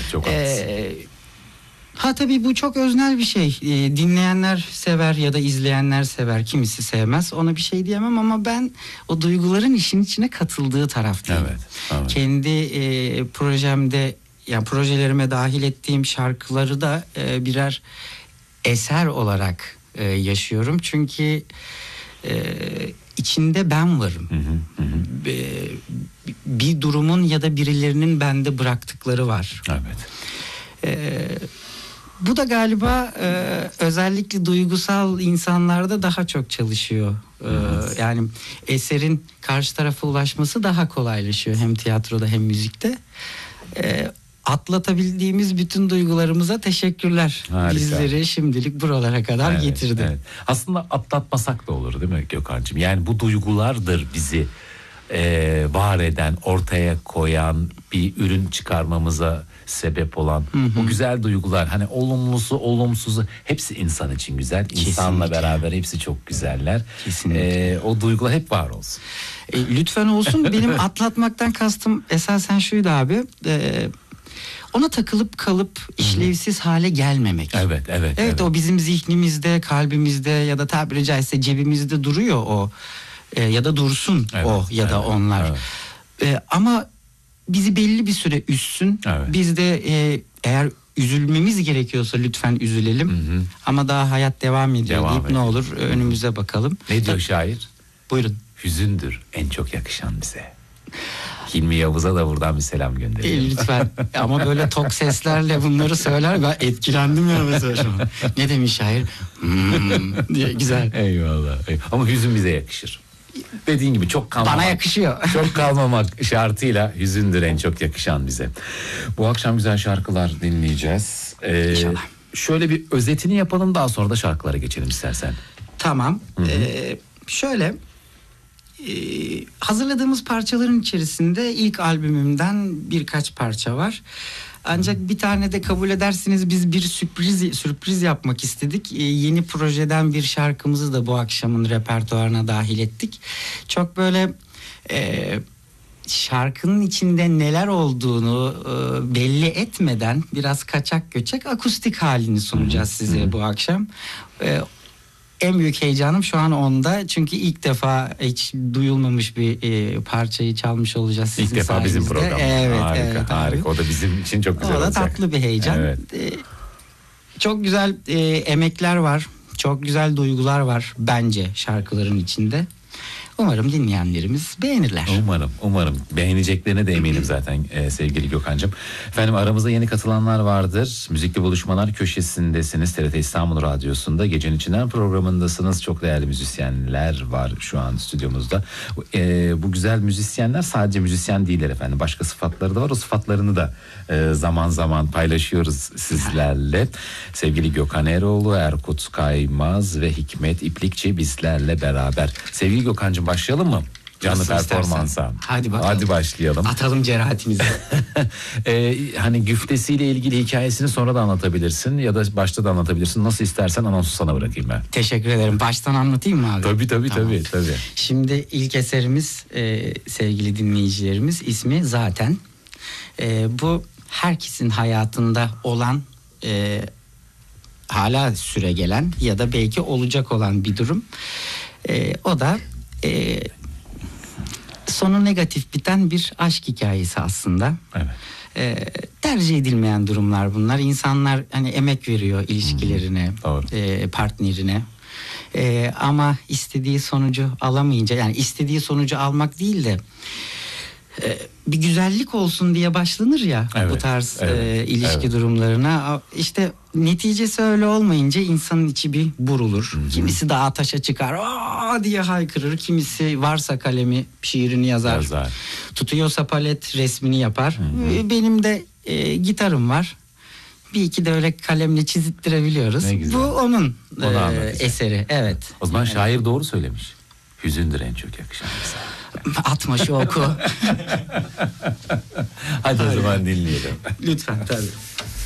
Çok haklısın. Ha tabii bu çok öznel bir şey. Dinleyenler sever ya da izleyenler sever. Kimisi sevmez. Ona bir şey diyemem ama ben o duyguların işin içine katıldığı taraftayım. Evet. Kendi projemde, yani projelerime dahil ettiğim şarkıları da birer eser olarak yaşıyorum. Çünkü içinde ben varım. Bir durumun ya da birilerinin bende bıraktıkları var. Evet. Bu da galiba özellikle duygusal insanlarda daha çok çalışıyor. Yani eserin karşı tarafa ulaşması daha kolaylaşıyor hem tiyatroda hem müzikte. Atlatabildiğimiz bütün duygularımıza teşekkürler. Harika. Bizleri şimdilik buralara kadar getirdi. Evet. Aslında atlatmasak da olur değil mi Gökhan'cığım? Yani bu duygulardır bizi var eden, ortaya koyan, bir ürün çıkarmamıza sebep olan o güzel duygular. Hani olumlusu, olumsuzu hepsi insan için güzel. Kesinlikle. İnsanla beraber hepsi çok güzeller. O duygular hep var olsun. Lütfen olsun. Benim atlatmaktan kastım esasen şuydu abi. Ona takılıp kalıp işlevsiz hale gelmemek. Evet. O bizim zihnimizde, kalbimizde ya da tabiri caizse cebimizde duruyor o. Ya da dursun o ya da onlar. Ama bizi belli bir süre üssün. Biz de eğer üzülmemiz gerekiyorsa lütfen üzülelim. Ama daha hayat devam ediyor deyip ne olur önümüze bakalım. Ne diyor şair? Buyurun. Hüzündür en çok yakışan bize. Hilmi Yavuz'a da buradan bir selam gönderiyorum. Lütfen. Ama böyle tok seslerle bunları söyler. Ben etkilendim ya mesela şu an. Ne demiş şair? Diye güzel. Eyvallah. Ama hüzün bize yakışır. Dediğin gibi çok kalmamak. Bana yakışıyor. Çok kalmamak şartıyla hüzündür en çok yakışan bize. Bu akşam güzel şarkılar dinleyeceğiz. İnşallah. Şöyle bir özetini yapalım, daha sonra da şarkılara geçelim istersen. Tamam. Şöyle hazırladığımız parçaların içerisinde ilk albümümden birkaç parça var. Ancak bir tane de kabul edersiniz biz bir sürpriz yapmak istedik. Yeni projeden bir şarkımızı da bu akşamın repertuarına dahil ettik. Çok böyle şarkının içinde neler olduğunu belli etmeden biraz kaçak göçek akustik halini sunacağız size bu akşam. En büyük heyecanım şu an onda. Çünkü ilk defa hiç duyulmamış bir parçayı çalmış olacağız sizin İlk defa sayenizde. bizim programımız. Harika. O da bizim için çok güzel olacak. O da tatlı bir heyecan. Evet. Çok güzel emekler var. Çok güzel duygular var bence şarkıların içinde. Umarım dinleyenlerimiz beğenirler. Umarım. Beğeneceklerine de eminim zaten sevgili Gökhan'cığım. Efendim, aramızda yeni katılanlar vardır. Müzikli Buluşmalar köşesindesiniz. TRT İstanbul Radyosu'nda Gecenin İçinden programındasınız. Çok değerli müzisyenler var şu an stüdyomuzda. Bu güzel müzisyenler sadece müzisyen değiller efendim. Başka sıfatları da var. O sıfatlarını da zaman zaman paylaşıyoruz sizlerle. Sevgili Gökhan Eroğlu, Erkut Kaymaz ve Hikmet İplikçi bizlerle beraber. Sevgili Gökhan'cığım, başlayalım mı? Canlı Nasıl performansa. istersen. Hadi bakalım. Hadi başlayalım. Atalım cerahatimizi. Hani güftesiyle ilgili hikayesini sonra da anlatabilirsin ya da başta da anlatabilirsin. Nasıl istersen, anonsu sana bırakayım ben. Teşekkür ederim. Baştan anlatayım mı abi? Tabii. Tamam. Tabii. Şimdi ilk eserimiz sevgili dinleyicilerimiz ismi Zaten. Bu herkesin hayatında olan hala süregelen ya da belki olacak olan bir durum. O da sonu negatif biten bir aşk hikayesi aslında. Evet. Tercih edilmeyen durumlar bunlar. İnsanlar hani emek veriyor ilişkilerine, partnerine. Ama istediği sonucu alamayınca, yani istediği sonucu almak değil de bir güzellik olsun diye başlanır ya bu tarz ilişki durumlarına. İşte neticesi öyle olmayınca insanın içi bir burulur. Kimisi dağa taşa çıkar, aa diye haykırır. Kimisi varsa kalemi şiirini yazar. Tutuyorsa palet resmini yapar. Benim de gitarım var. Bir iki de öyle kalemle çizittirebiliyoruz. Bu onun eseri. Evet. O zaman şair doğru söylemiş. Hüzündür en çok yakışan bize. Atma şu oku. Hadi o zaman dinleyelim. Lütfen tabii.